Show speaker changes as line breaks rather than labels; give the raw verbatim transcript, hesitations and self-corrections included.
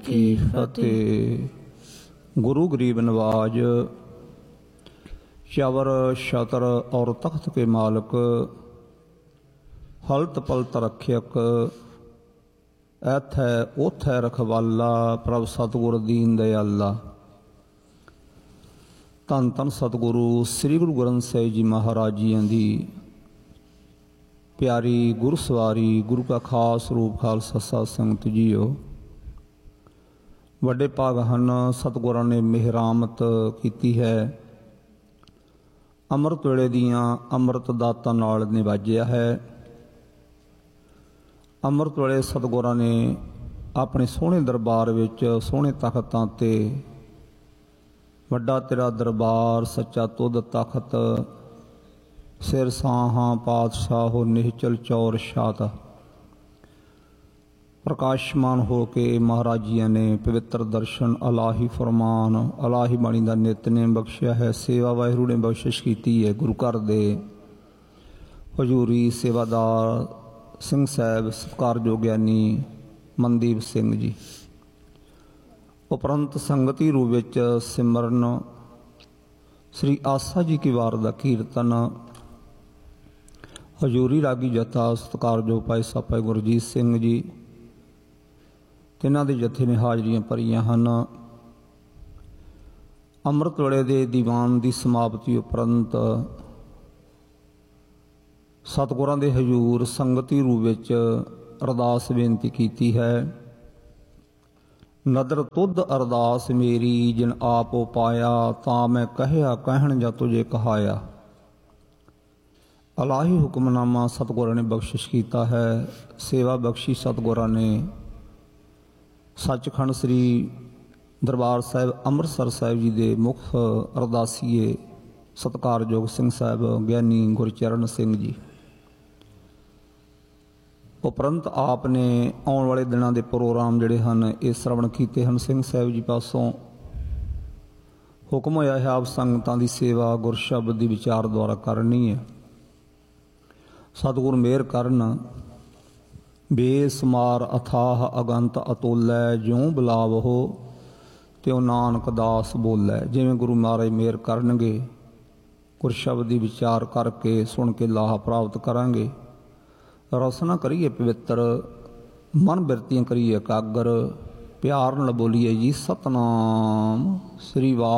की फतेह। गुरु गरीब नवाज, चवर छतर और तख्त के मालिक, हलत पलत रखियक, ऐथ है उथ है रखवाला, प्रभ सतगुर दीन दयाला। धन धन सतगुरु श्री गुरु ग्रंथ साहिब जी महाराज जियां दी प्यारी गुरसवारी, गुरु का खास रूप खालसा साध संगत जीओ। वड्डे भाग हन सतगुरां ने मेहरामत कीती है, अमृत वेले दियां अमृत दातां नाल निवाजिया है। अमृत वेले सतगुरां ने अपने सोहणे दरबार विच सोहणे तख्तां ते वड्डा तेरा दरबार सच्चा तुद तख्त, सिर साहां पातशाहो निहचल चौर छात। प्रकाशमान हो के महाराज जी ने पवित्र दर्शन अलाही फरमान अलाही बाणी का नितनेम बख्शिया है। सेवा वाहिगुरू ने बख्शिश की है। गुरु घर दे हजूरी सेवादार सिंह साहब सत्कारयोग ज्ञानी मनदीप सिंह जी, उपरंत संगति रूप विच सिमरन श्री आसा जी की वार का कीर्तन, हजूरी रागी जथा सत्कारयोग भाई साहब भाई गुरजीत सिंह जी, तिन्हां दे जथे ने हाजरियां भरियां हन। अमृत वेले दे दीवान की समाप्ति उपरंत सतगुरां दे हजूर संगति रूप विच अरदास बेनती कीती है। नदर तुद अरदास मेरी, जिन आप पाया, तां मैं कहया कहण जा तुझे कहाया। अलाही हुक्मनामा सतगुरां ने बख्शिश किया है। सेवा बख्शी सतगुरां ने सचखंड श्री दरबार साहिब अमृतसर साहिब जी के मुख अरदासीए सत्कारयोग सिंह साहब ज्ञानी गुरचरण सिंह जी, उपरंत आपने आने वाले दिनों के प्रोग्राम जिहड़े हन ये श्रवण किए हैं। सिंह साहब जी पासों हुक्म होया है आप संगतां दी सेवा गुरशब्द दी विचार द्वारा करनी है। सतगुर मेहर करन, बेसमार अथाह अगंत अतुलै, ज्यों बुलावो त्यों नानक दास बोलै। जिवें गुरु महाराज मेहर करनगे गुरशब्द दी विचार करके सुन के लाह प्राप्त करांगे। रसना करिए पवित्र, मन बिरतियां करिए एकागर, प्यार नाल बोलीए जी सतनाम श्री वाह।